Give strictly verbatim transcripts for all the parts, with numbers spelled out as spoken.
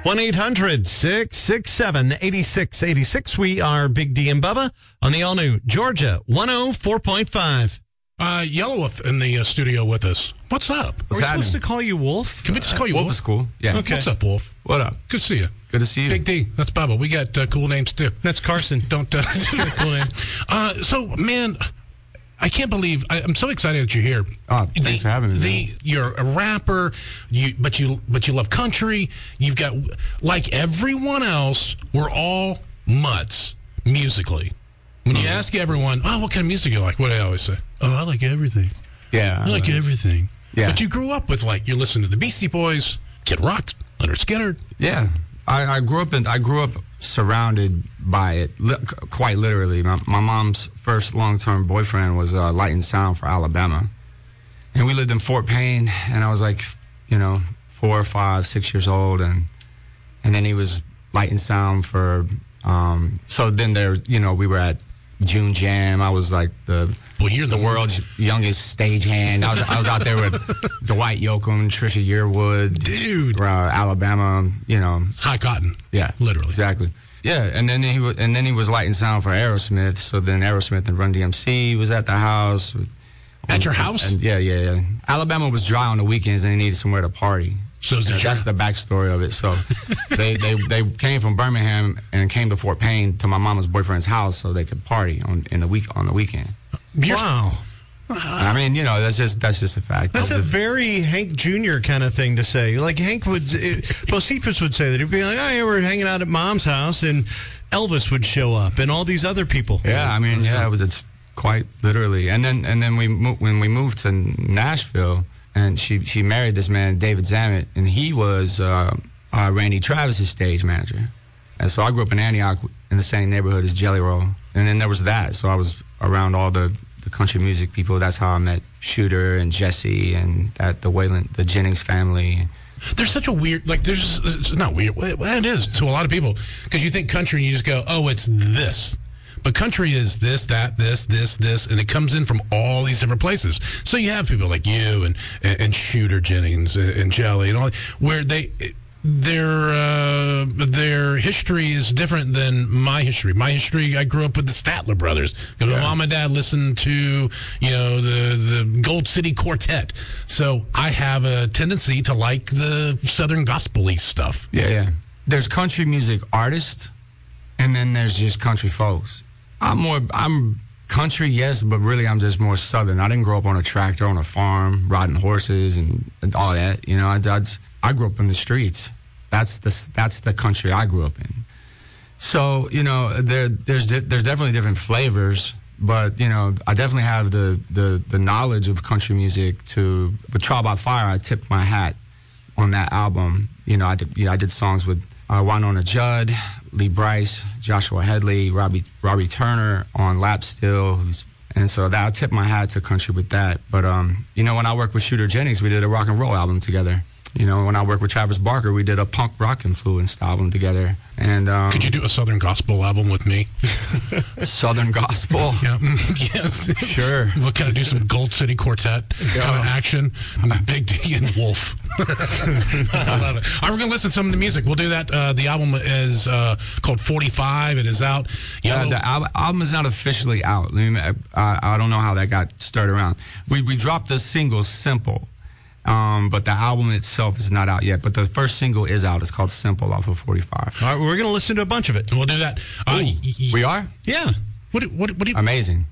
one eight hundred six six seven eight six eight six. We are Big D and Bubba on the all-new Georgia one oh four point five. Uh, Yellow Wolf in the uh, studio with us. What's up? Are we supposed to call you Wolf? Can we just call you Wolf? Wolf? Wolf is cool. Yeah. Okay. What's up, Wolf? What up? Good to see you. Good to see you. Big D. That's Bubba. We got uh, cool names, too. That's Carson. Don't, uh, cool name. Uh, so, man, I can't believe, I, I'm so excited that you're here. Oh, thanks the, for having me. The, you're a rapper, you, but you but you love country. You've got, like everyone else, we're all mutts musically. When you mm-hmm. ask everyone, oh, what kind of music you like? What do I always say? Oh, I like everything. Yeah. I like uh, everything. Yeah. But you grew up with, like, you listen to the Beastie Boys, Kid Rock, Leonard Skinner. Yeah. I, I grew up in, I grew up surrounded by it, li- quite literally. My, my mom's first long-term boyfriend was uh, Light and Sound for Alabama. And we lived in Fort Payne, and I was like, you know, four, five, six years old. And and then he was Light and Sound for, um, so then there, you know, we were at June Jam. I was like the well, you're the, the world's youngest stagehand. I was I was out there with Dwight Yoakam, Trisha Yearwood, dude, uh, Alabama. You know, high cotton. Yeah, literally, exactly. Yeah, and then he was, and then he was Light and Sound for Aerosmith. So then Aerosmith and Run D M C was at the house. At and, your house? And yeah, yeah, yeah. Alabama was dry on the weekends, and they needed somewhere to party. So is it that's the backstory of it. So they, they they came from Birmingham and came to Fort Payne to my mama's boyfriend's house so they could party on in the week on the weekend. Wow. I mean, you know, that's just that's just a fact. That's a very Hank Junior kind of thing to say. Like Hank would, Bocephus would say that. He'd be like, "Oh, yeah, we're hanging out at Mom's house," and Elvis would show up, and all these other people. Yeah, I mean, yeah, it was it's quite literally. And then and then we mo- when we moved to Nashville. And she, she married this man, David Zammit, and he was uh, uh, Randy Travis's stage manager. And so I grew up in Antioch in the same neighborhood as Jelly Roll. And then there was that. So I was around all the, the country music people. That's how I met Shooter and Jesse and that the Wayland, the Jennings family. There's such a weird, like, there's, it's not weird. Well, it is to a lot of people. Because you think country and you just go, oh, it's this. But country is this, that, this, this, this, and it comes in from all these different places. So you have people like you and and, and Shooter Jennings and, and Jelly and all, where they their uh, their history is different than my history. My history, I grew up with the Statler Brothers. Yeah. My mom and dad listened to you know the the Gold City Quartet. So I have a tendency to like the Southern gospel-y stuff. Yeah, yeah. There's country music artists, and then there's just country folks. I'm more, I'm country, yes, but really I'm just more Southern. I didn't grow up on a tractor, on a farm, riding horses and, and all that. You know, I, I, just, I grew up in the streets. That's the, that's the country I grew up in. So, you know, there, there's, there's definitely different flavors, but, you know, I definitely have the, the, the knowledge of country music to, with Trial by Fire, I tipped my hat on that album. You know, I did, you know, I did songs with uh, Wynonna Judd, Lee Brice, Joshua Headley, Robbie Robbie Turner on Lap Steel, who's, and so that I tip my hat to country with that. But um, you know, when I worked with Shooter Jennings, we did a rock and roll album together. You know, when I worked with Travis Barker, we did a punk rock influenced album together. And um, could you do a Southern gospel album with me? Southern gospel? Yeah, yes, sure. We'll kind of do some Gold City Quartet yeah. kind of action. Big D and Wolf. I love it. All right, we're gonna listen to some of the music. We'll do that. Uh, the album is uh, called forty-five. It is out. Yeah, the al- album is not officially out. Let me, uh, I don't know how that got started around. We we dropped the single "Simple." Um, but the album itself is not out yet. But the first single is out. It's called Simple off of forty-five. All right, we're going to listen to a bunch of it. We'll do that. Uh, y- y- we are? Yeah. What, what, what do you... Amazing.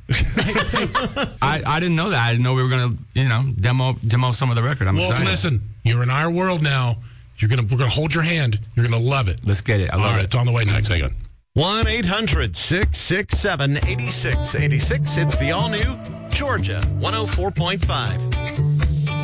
I, I didn't know that. I didn't know we were going to, you know, demo demo some of the record. I'm well, excited. Listen, you're in our world now. You're gonna We're going to hold your hand. You're going to love it. Let's get it. I love All right, it. it's on the way next. Hang on. one eight hundred six six seven eight six eight six. It's the all-new Georgia one oh four point five.